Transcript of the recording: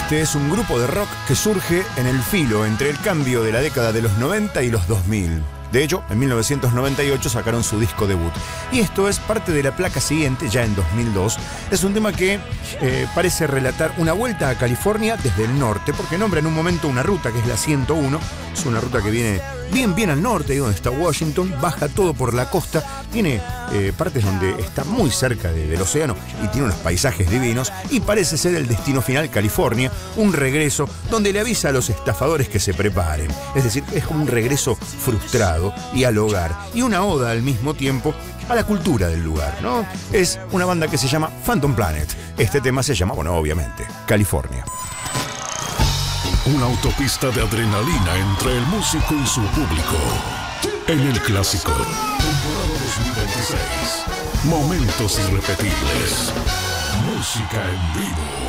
Este es un grupo de rock que surge en el filo entre el cambio de la década de los 90 y los 2000. De hecho, en 1998 sacaron su disco debut. Y esto es parte de la placa siguiente, ya en 2002. Es un tema que parece relatar una vuelta a California desde el norte, porque nombra en un momento una ruta que es la 101. Es una ruta que viene bien al norte, donde está Washington, baja todo por la costa, tiene partes donde está muy cerca del océano y tiene unos paisajes divinos, y parece ser el destino final California, un regreso donde le avisa a los estafadores que se preparen. Es decir, es como un regreso frustrado y al hogar, y una oda al mismo tiempo a la cultura del lugar, ¿no? Es una banda que se llama Phantom Planet. Este tema se llama, bueno, obviamente, California. Una autopista de adrenalina entre el músico y su público. En el clásico, temporada 2026. Momentos irrepetibles. Música en vivo.